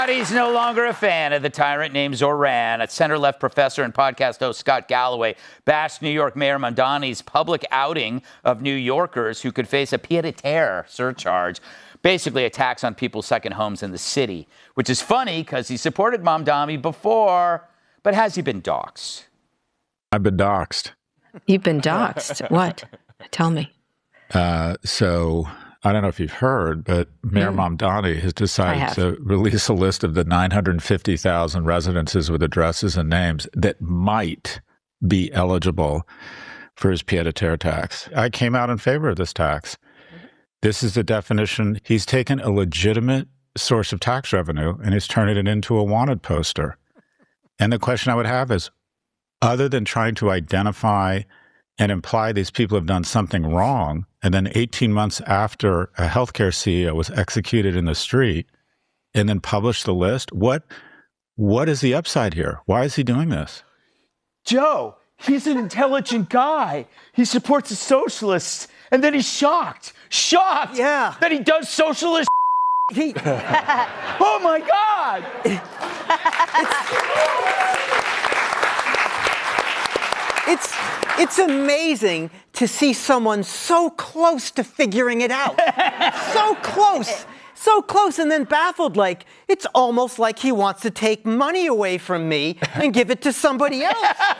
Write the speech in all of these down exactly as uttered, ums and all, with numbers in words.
out he's no longer a fan of the tyrant named Zoran. A center-left professor and podcast host Scott Galloway bashed New York Mayor Mamdani's public outing of New Yorkers who could face a pied-à-terre surcharge, basically attacks on people's second homes in the city, which is funny because he supported Mamdani before, but has he been doxxed? I've been doxxed. You've been doxxed? What? Tell me. Uh, so I don't know if you've heard, but Mayor mm. Mamdani has decided to release a list of the nine hundred fifty thousand residences with addresses and names that might be eligible for his pied-à-terre tax. I came out in favor of this tax. This is the definition. He's taken a legitimate source of tax revenue and he's turning it into a wanted poster. And the question I would have is, other than trying to identify and imply these people have done something wrong, and then eighteen months after a healthcare C E O was executed in the street and then published the list, what what is the upside here? Why is he doing this? Joe, he's an intelligent guy. He supports the socialists, and then he's shocked, shocked yeah. that he does socialist he- Oh, my God! It's it's amazing to see someone so close to figuring it out. So close. So close and then baffled, like, it's almost like he wants to take money away from me and give it to somebody else.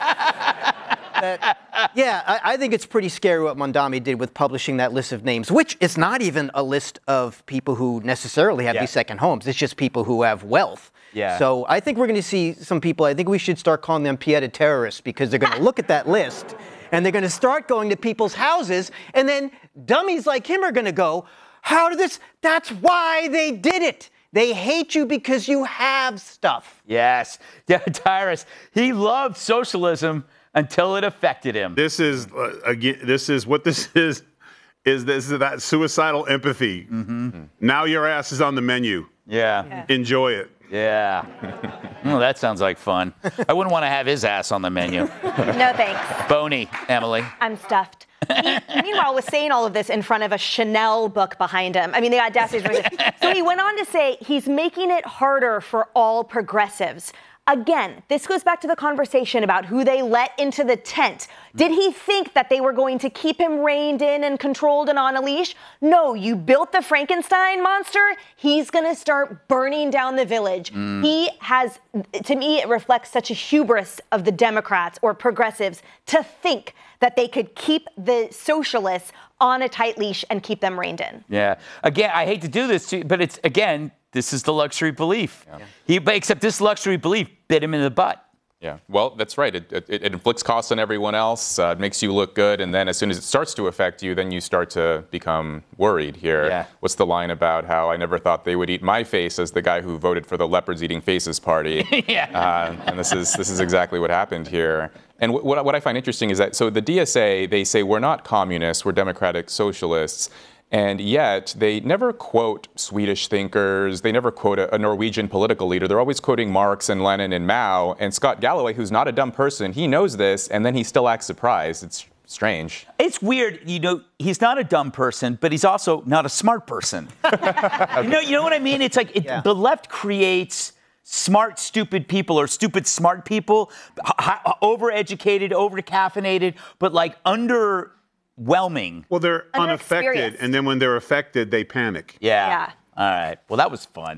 That, yeah, I, I think it's pretty scary what Mamdani did with publishing that list of names, which is not even a list of people who necessarily have yeah. these second homes. It's just people who have wealth. Yeah. So I think we're going to see some people, I think we should start calling them pied-à-terrorists because they're going to look at that list and they're going to start going to people's houses and then dummies like him are going to go, how did this? That's why they did it. They hate you because you have stuff. Yes. Yeah, Tyrus, he loved socialism until it affected him. This is, uh, again, this is what this is, is this is that suicidal empathy. Mm-hmm. Now your ass is on the menu. Yeah. yeah. Enjoy it. Yeah. Well, that sounds like fun. I wouldn't want to have his ass on the menu. No thanks. Boney, Emily. I'm stuffed. He, meanwhile, was saying all of this in front of a Chanel book behind him. I mean, the audacity is ridiculous. So he went on to say he's making it harder for all progressives. Again, this goes back to the conversation about who they let into the tent. Did he think that they were going to keep him reined in and controlled and on a leash? No, you built the Frankenstein monster. He's going to start burning down the village. Mm. He has, to me, it reflects such a hubris of the Democrats or progressives to think that they could keep the socialists on a tight leash and keep them reined in. Yeah. Again, I hate to do this to you, but it's, again, this is the luxury belief. Yeah. He, except this luxury belief bit him in the butt. Yeah, well, that's right. It, it, it inflicts costs on everyone else. Uh, it makes you look good. And then as soon as it starts to affect you, then you start to become worried here. Yeah. What's the line about how I never thought they would eat my face as the guy who voted for the Leopards Eating Faces party? yeah. Uh, and this is this is exactly what happened here. And w- what, what I find interesting is that, so the D S A, they say we're not communists, we're democratic socialists. And yet, they never quote Swedish thinkers. They never quote a, a Norwegian political leader. They're always quoting Marx and Lenin and Mao. And Scott Galloway, who's not a dumb person, he knows this, and then he still acts surprised. It's strange. It's weird. You know, he's not a dumb person, but he's also not a smart person. okay. You know, you know what I mean? It's like it, yeah. the left creates smart, stupid people or stupid, smart people, h- overeducated, over-caffeinated, but like under... whelming. Well, they're unaffected, and then when they're affected, they panic. Yeah. yeah. All right. Well, that was fun.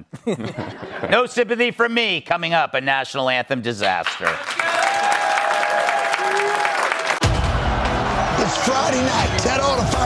No sympathy from me. Coming up, a national anthem disaster. It's Friday night. Ted Oliver.